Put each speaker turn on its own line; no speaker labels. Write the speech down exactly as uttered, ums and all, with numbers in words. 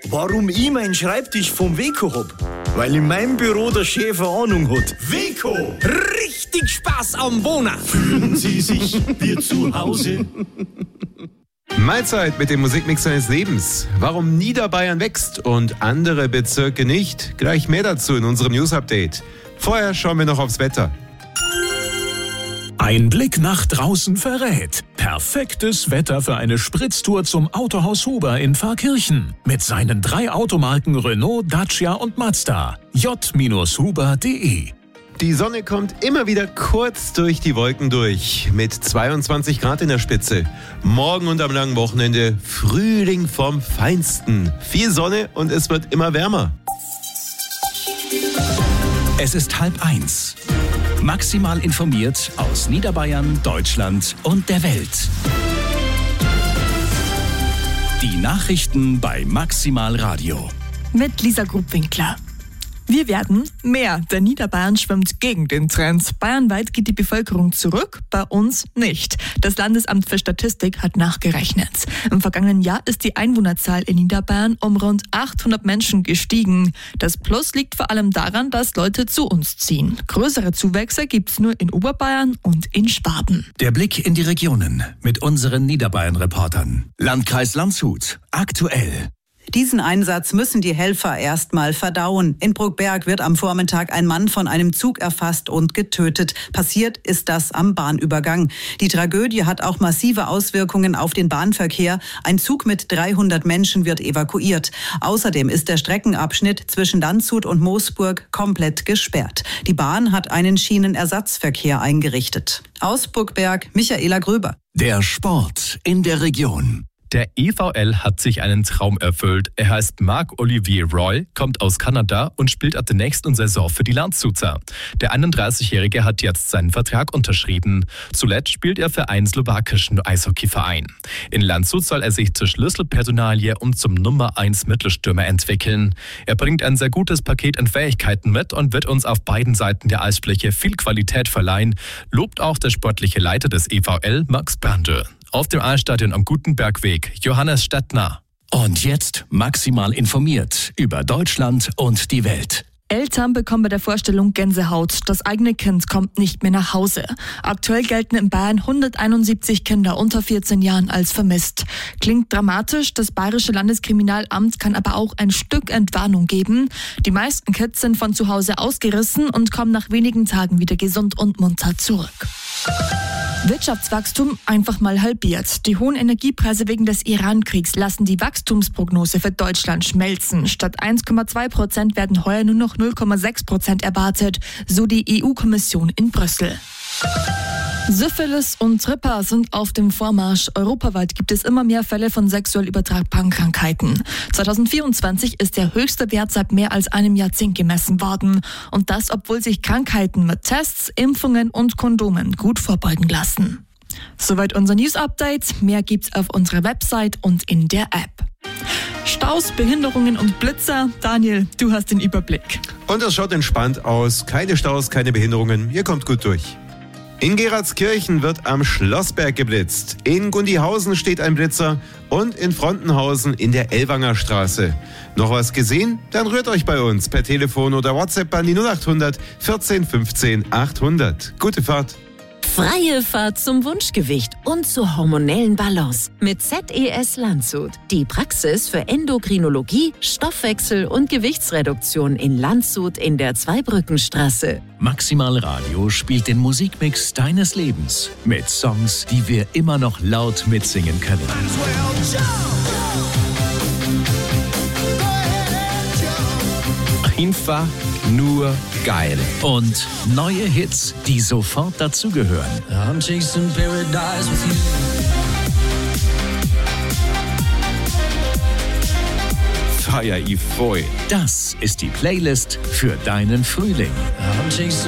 Warum ich meinen Schreibtisch vom Weco hab? Weil in meinem Büro der Chef eine Ahnung hat. Weco! Richtig Spaß am Wohnen! Fühlen Sie sich wie zu Hause?
Mahlzeit mit dem Musikmix seines Lebens. Warum Niederbayern wächst und andere Bezirke nicht? Gleich mehr dazu in unserem News-Update. Vorher schauen wir noch aufs Wetter.
Ein Blick nach draußen verrät. Perfektes Wetter für eine Spritztour zum Autohaus Huber in Pfarrkirchen. Mit seinen drei Automarken Renault, Dacia und Mazda. j Huber punkt de.
Die Sonne kommt immer wieder kurz durch die Wolken durch. Mit zweiundzwanzig Grad in der Spitze. Morgen und am langen Wochenende Frühling vom Feinsten. Viel Sonne und es wird immer wärmer.
Es ist halb eins. Maximal informiert aus Niederbayern, Deutschland und der Welt. Die Nachrichten bei Maximal Radio.
Mit Lisa Grubwinkler. Wir werden mehr. Der Niederbayern schwimmt gegen den Trend. Bayernweit geht die Bevölkerung zurück, bei uns nicht. Das Landesamt für Statistik hat nachgerechnet. Im vergangenen Jahr ist die Einwohnerzahl in Niederbayern um rund achthundert Menschen gestiegen. Das Plus liegt vor allem daran, dass Leute zu uns ziehen. Größere Zuwächse gibt es nur in Oberbayern und in Schwaben.
Der Blick in die Regionen mit unseren Niederbayern-Reportern. Landkreis Landshut. Aktuell.
Diesen Einsatz müssen die Helfer erstmal verdauen. In Bruckberg wird am Vormittag ein Mann von einem Zug erfasst und getötet. Passiert ist das am Bahnübergang. Die Tragödie hat auch massive Auswirkungen auf den Bahnverkehr. Ein Zug mit dreihundert Menschen wird evakuiert. Außerdem ist der Streckenabschnitt zwischen Landshut und Moosburg komplett gesperrt. Die Bahn hat einen Schienenersatzverkehr eingerichtet. Aus Bruckberg, Michaela Gröber.
Der Sport in der Region.
Der E V L hat sich einen Traum erfüllt. Er heißt Marc-Olivier Roy, kommt aus Kanada und spielt ab der nächsten Saison für die Landshuter. Der einunddreißigjährige hat jetzt seinen Vertrag unterschrieben. Zuletzt spielt er für einen slowakischen Eishockeyverein. In Landshut soll er sich zur Schlüsselpersonalie und zum Nummer eins Mittelstürmer entwickeln. Er bringt ein sehr gutes Paket an Fähigkeiten mit und wird uns auf beiden Seiten der Eisfläche viel Qualität verleihen, lobt auch der sportliche Leiter des E V L, Max Brandl. Auf dem Eisstadion am Gutenbergweg, Johannes Stettner.
Und jetzt maximal informiert über Deutschland und die Welt.
Eltern bekommen bei der Vorstellung Gänsehaut. Das eigene Kind kommt nicht mehr nach Hause. Aktuell gelten in Bayern hunderteinundsiebzig Kinder unter vierzehn Jahren als vermisst. Klingt dramatisch, das Bayerische Landeskriminalamt kann aber auch ein Stück Entwarnung geben. Die meisten Kids sind von zu Hause ausgerissen und kommen nach wenigen Tagen wieder gesund und munter zurück. Wirtschaftswachstum einfach mal halbiert. Die hohen Energiepreise wegen des Iran-Kriegs lassen die Wachstumsprognose für Deutschland schmelzen. Statt eins Komma zwei Prozent werden heuer nur noch null Komma sechs Prozent erwartet, so die E U-Kommission in Brüssel. Syphilis und Tripper sind auf dem Vormarsch. Europaweit gibt es immer mehr Fälle von sexuell übertragbaren Krankheiten. zweitausendvierundzwanzig ist der höchste Wert seit mehr als einem Jahrzehnt gemessen worden. Und das, obwohl sich Krankheiten mit Tests, Impfungen und Kondomen gut vorbeugen lassen. Soweit unser News-Update. Mehr gibt's auf unserer Website und in der App. Staus, Behinderungen und Blitzer. Daniel, du hast den Überblick.
Und das schaut entspannt aus. Keine Staus, keine Behinderungen. Ihr kommt gut durch. In Geradskirchen wird am Schlossberg geblitzt. In Gundihausen steht ein Blitzer und in Frontenhausen in der Ellwanger Straße. Noch was gesehen? Dann rührt euch bei uns per Telefon oder WhatsApp an die null achthundert vierzehn fünfzehn achthundert. Gute Fahrt.
Freie Fahrt zum Wunschgewicht und zur hormonellen Balance mit Z E S Landshut. Die Praxis für Endokrinologie, Stoffwechsel und Gewichtsreduktion in Landshut in der Zweibrückenstraße.
Maximal Radio spielt den Musikmix deines Lebens mit Songs, die wir immer noch laut mitsingen können. Einfach nur geil. Und neue Hits, die sofort dazugehören. I'm chasing paradise with you. Feier ich voll. Das ist die Playlist für deinen Frühling. I'm chasing